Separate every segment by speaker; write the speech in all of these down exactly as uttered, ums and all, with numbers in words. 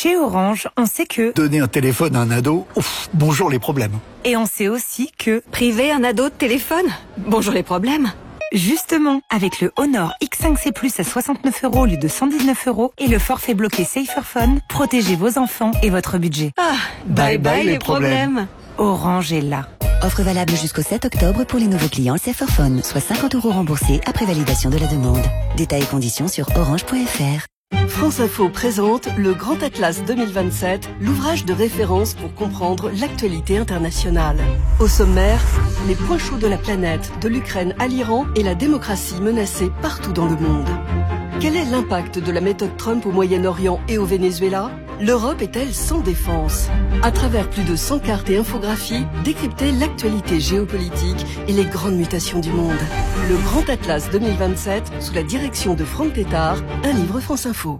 Speaker 1: Chez Orange, on sait que...
Speaker 2: Donner un téléphone à un ado, ouf, bonjour les problèmes.
Speaker 1: Et on sait aussi que...
Speaker 3: Priver un ado de téléphone, bonjour les problèmes.
Speaker 1: Justement, avec le Honor X cinq C plus à soixante-neuf euros au lieu de cent dix-neuf euros et le forfait bloqué Saferphone, protégez vos enfants et votre budget.
Speaker 3: Ah, bye bye, bye les problèmes. problèmes.
Speaker 1: Orange est là.
Speaker 4: Offre valable jusqu'au sept octobre pour les nouveaux clients Saferphone, soit cinquante euros remboursés après validation de la demande. Détails et conditions sur orange point f r.
Speaker 5: France Info présente le Grand Atlas deux mille vingt-sept, l'ouvrage de référence pour comprendre l'actualité internationale. Au sommaire, les points chauds de la planète, de l'Ukraine à l'Iran et la démocratie menacée partout dans le monde. Quel est l'impact de la méthode Trump au Moyen-Orient et au Venezuela ? L'Europe est-elle sans défense ? À travers plus de cent cartes et infographies, décryptez l'actualité géopolitique et les grandes mutations du monde. Le Grand Atlas deux mille vingt-sept, sous la direction de Franck Tétard, un livre France Info.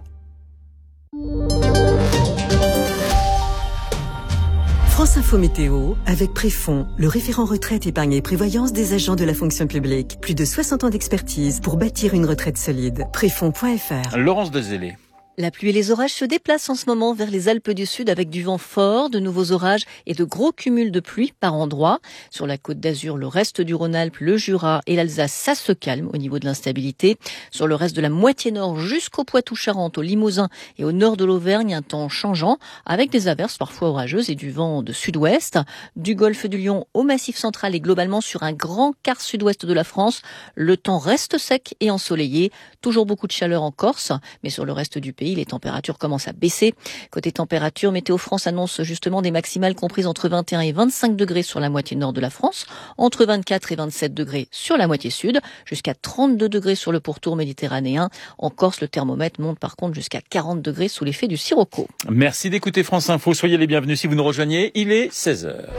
Speaker 5: France Info Météo, avec Préfond, le référent retraite, épargne et prévoyance des agents de la fonction publique. Plus de soixante ans d'expertise pour bâtir une retraite solide. Préfond point f r.
Speaker 6: Laurence Dezélé.
Speaker 7: La pluie et les orages se déplacent en ce moment vers les Alpes du Sud avec du vent fort, de nouveaux orages et de gros cumuls de pluie par endroits. Sur la Côte d'Azur, le reste du Rhône-Alpes, le Jura et l'Alsace, ça se calme au niveau de l'instabilité. Sur le reste de la moitié nord jusqu'au Poitou-Charentes, au Limousin et au nord de l'Auvergne, un temps changeant avec des averses parfois orageuses et du vent de sud-ouest. Du golfe du Lion au Massif central et globalement sur un grand quart sud-ouest de la France, le temps reste sec et ensoleillé. Toujours beaucoup de chaleur en Corse, mais sur le reste du pays, les températures commencent à baisser. Côté température, Météo France annonce justement des maximales comprises entre vingt et un et vingt-cinq degrés sur la moitié nord de la France, entre vingt-quatre et vingt-sept degrés sur la moitié sud, jusqu'à trente-deux degrés sur le pourtour méditerranéen. En Corse, le thermomètre monte par contre jusqu'à quarante degrés sous l'effet du sirocco.
Speaker 6: Merci d'écouter France Info. Soyez les bienvenus si vous nous rejoignez. Il est seize heures.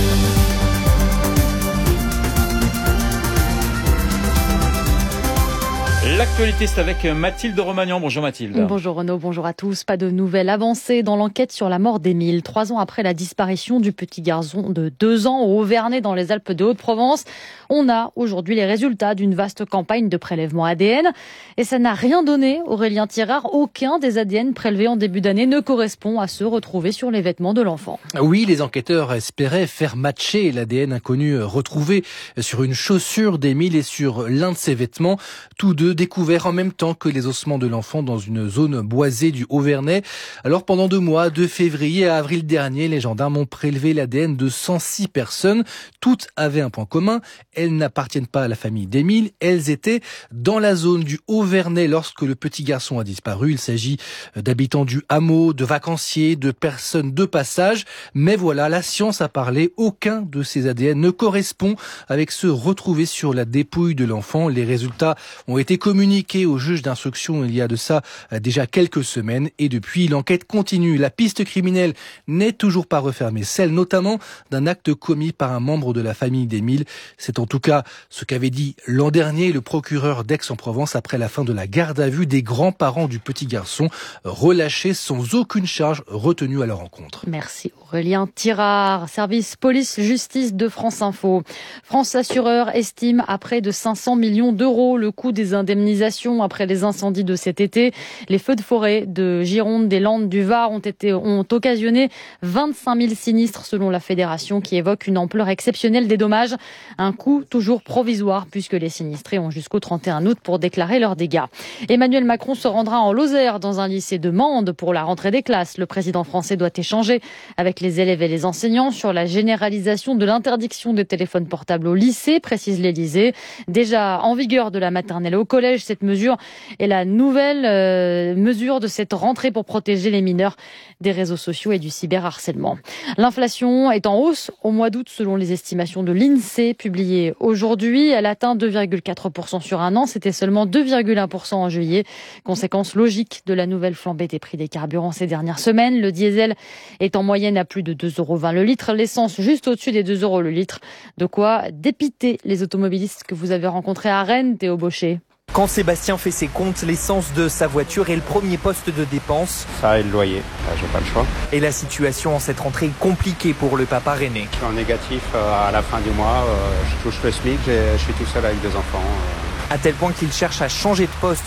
Speaker 6: L'actualité, c'est avec Mathilde Romagnan. Bonjour Mathilde.
Speaker 8: Bonjour Renaud, bonjour à tous. Pas de nouvelles avancées dans l'enquête sur la mort d'Émile. Trois ans après la disparition du petit garçon de deux ans au Auvernais dans les Alpes de Haute-Provence, on a aujourd'hui les résultats d'une vaste campagne de prélèvement A D N. Et ça n'a rien donné, Aurélien Tirard. Aucun des A D N prélevés en début d'année ne correspond à ceux retrouvés sur les vêtements de l'enfant.
Speaker 9: Oui, les enquêteurs espéraient faire matcher l'A D N inconnu retrouvé sur une chaussure d'Émile et sur l'un de ses vêtements. Tous deux découvert en même temps que les ossements de l'enfant dans une zone boisée du Haut-Vernay. Alors pendant deux mois, de février à avril dernier, les gendarmes ont prélevé l'A D N de cent six personnes. Toutes avaient un point commun, elles n'appartiennent pas à la famille d'Émile, elles étaient dans la zone du Haut-Vernay lorsque le petit garçon a disparu. Il s'agit d'habitants du hameau, de vacanciers, de personnes de passage. Mais voilà, la science a parlé, aucun de ces A D N ne correspond avec ceux retrouvés sur la dépouille de l'enfant. Les résultats ont été communiqué au juge d'instruction il y a de ça déjà quelques semaines et depuis l'enquête continue. La piste criminelle n'est toujours pas refermée, celle notamment d'un acte commis par un membre de la famille d'Émile. C'est en tout cas ce qu'avait dit l'an dernier le procureur d'Aix-en-Provence après la fin de la garde à vue des grands-parents du petit garçon, relâchés sans aucune charge retenue à leur encontre.
Speaker 8: Merci Aurélien Tirard, service police-justice de France Info. France Assureur estime à près de cinq cents millions d'euros le coût des indemnisations après les incendies de cet été. Les feux de forêt de Gironde, des Landes, du Var ont été ont occasionné vingt-cinq mille sinistres selon la fédération qui évoque une ampleur exceptionnelle des dommages. Un coût toujours provisoire puisque les sinistrés ont jusqu'au trente et un août pour déclarer leurs dégâts. Emmanuel Macron se rendra en Lozère dans un lycée de Mende pour la rentrée des classes. Le président français doit échanger avec les élèves et les enseignants sur la généralisation de l'interdiction des téléphones portables au lycée, précise l'Élysée. Déjà en vigueur de la maternelle au collège, cette mesure est la nouvelle euh, mesure de cette rentrée pour protéger les mineurs des réseaux sociaux et du cyberharcèlement. L'inflation est en hausse au mois d'août selon les estimations de l'INSEE publiées aujourd'hui. Elle atteint deux virgule quatre pour cent sur un an. C'était seulement deux virgule un pour cent en juillet. Conséquence logique de la nouvelle flambée des prix des carburants ces dernières semaines. Le diesel est en moyenne à plus de deux euros vingt le litre. L'essence juste au-dessus des deux euros le litre. De quoi dépiter les automobilistes que vous avez rencontrés à Rennes, Théo Baucher.
Speaker 10: Quand Sébastien fait ses comptes, l'essence de sa voiture est le premier poste de dépense.
Speaker 11: Ça et le loyer, j'ai pas le choix.
Speaker 10: Et la situation en cette rentrée est compliquée pour le papa rennais.
Speaker 11: Je suis en négatif à la fin du mois, je touche le SMIC, je suis tout seul avec deux enfants.
Speaker 10: À tel point qu'il cherche à changer de poste